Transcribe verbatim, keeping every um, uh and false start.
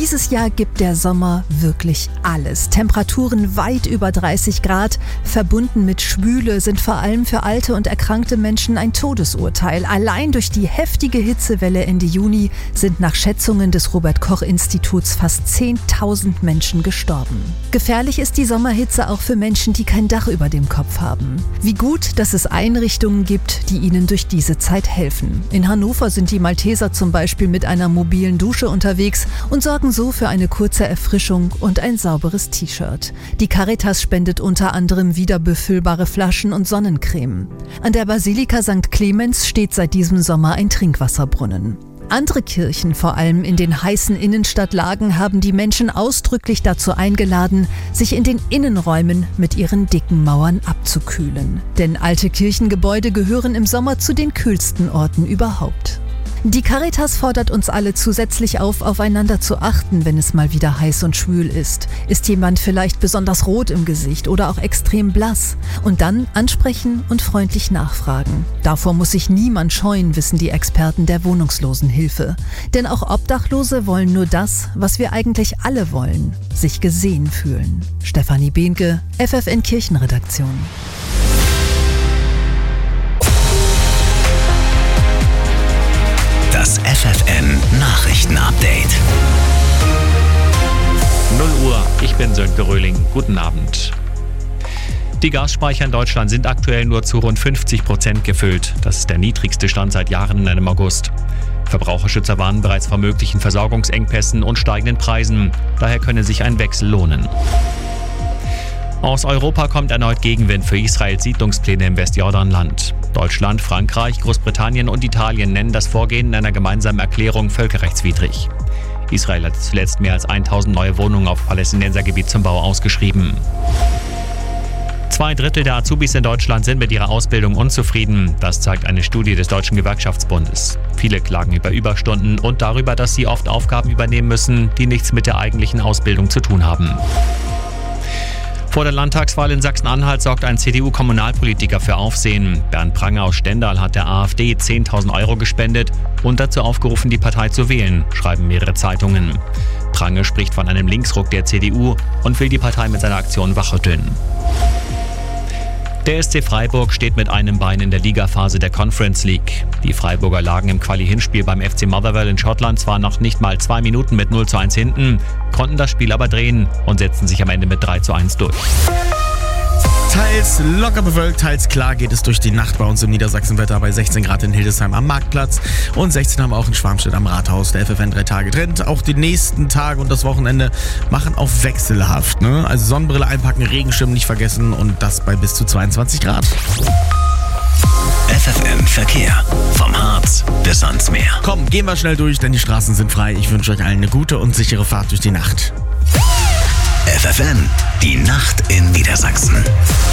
Dieses Jahr gibt der Sommer wirklich alles. Temperaturen weit über dreißig Grad, verbunden mit Schwüle, sind vor allem für alte und erkrankte Menschen ein Todesurteil. Allein durch die heftige Hitzewelle Ende Juni sind nach Schätzungen des Robert-Koch-Instituts fast zehntausend Menschen gestorben. Gefährlich ist die Sommerhitze auch für Menschen, die kein Dach über dem Kopf haben. Wie gut, dass es Einrichtungen gibt, die ihnen durch diese Zeit helfen. In Hannover sind die Malteser zum Beispiel mit einer mobilen Dusche unterwegs und sorgen so für eine kurze Erfrischung und ein sauberes T-Shirt. Die Caritas spendet unter anderem wiederbefüllbare Flaschen und Sonnencreme. An der Basilika Sankt Clemens steht seit diesem Sommer ein Trinkwasserbrunnen. Andere Kirchen, vor allem in den heißen Innenstadtlagen, haben die Menschen ausdrücklich dazu eingeladen, sich in den Innenräumen mit ihren dicken Mauern abzukühlen. Denn alte Kirchengebäude gehören im Sommer zu den kühlsten Orten überhaupt. Die Caritas fordert uns alle zusätzlich auf, aufeinander zu achten, wenn es mal wieder heiß und schwül ist. Ist jemand vielleicht besonders rot im Gesicht oder auch extrem blass? Und dann ansprechen und freundlich nachfragen. Davor muss sich niemand scheuen, wissen die Experten der Wohnungslosenhilfe. Denn auch Obdachlose wollen nur das, was wir eigentlich alle wollen: sich gesehen fühlen. Stefanie Behnke, F F N Kirchenredaktion. Das F F N Nachrichtenupdate. null Uhr, ich bin Sönke Röhling. Guten Abend. Die Gasspeicher in Deutschland sind aktuell nur zu rund fünfzig Prozent gefüllt. Das ist der niedrigste Stand seit Jahren in einem August. Verbraucherschützer warnen bereits vor möglichen Versorgungsengpässen und steigenden Preisen. Daher könne sich ein Wechsel lohnen. Aus Europa kommt erneut Gegenwind für Israels Siedlungspläne im Westjordanland. Deutschland, Frankreich, Großbritannien und Italien nennen das Vorgehen in einer gemeinsamen Erklärung völkerrechtswidrig. Israel hat zuletzt mehr als tausend neue Wohnungen auf Palästinensergebiet zum Bau ausgeschrieben. Zwei Drittel der Azubis in Deutschland sind mit ihrer Ausbildung unzufrieden. Das zeigt eine Studie des Deutschen Gewerkschaftsbundes. Viele klagen über Überstunden und darüber, dass sie oft Aufgaben übernehmen müssen, die nichts mit der eigentlichen Ausbildung zu tun haben. Vor der Landtagswahl in Sachsen-Anhalt sorgt ein C D U-Kommunalpolitiker für Aufsehen. Bernd Pranger aus Stendal hat der AfD zehntausend Euro gespendet und dazu aufgerufen, die Partei zu wählen, schreiben mehrere Zeitungen. Pranger spricht von einem Linksruck der C D U und will die Partei mit seiner Aktion wachrütteln. Der S C Freiburg steht mit einem Bein in der Ligaphase der Conference League. Die Freiburger lagen im Quali-Hinspiel beim F C Motherwell in Schottland zwar noch nicht mal zwei Minuten mit null zu eins hinten, konnten das Spiel aber drehen und setzten sich am Ende mit drei zu eins durch. Teils locker bewölkt, teils klar geht es durch die Nacht bei uns im Niedersachsenwetter bei sechzehn Grad in Hildesheim am Marktplatz und sechzehn haben wir auch in Schwarmstedt am Rathaus. Der F F N drei Tage Trend. Auch die nächsten Tage und das Wochenende machen auf wechselhaft. Ne? Also Sonnenbrille einpacken, Regenschirm nicht vergessen und das bei bis zu zweiundzwanzig Grad. F F N Verkehr. Vom Harz bis ans Meer. Komm, gehen wir schnell durch, denn die Straßen sind frei. Ich wünsche euch allen eine gute und sichere Fahrt durch die Nacht. F F N, die Nacht in Niedersachsen.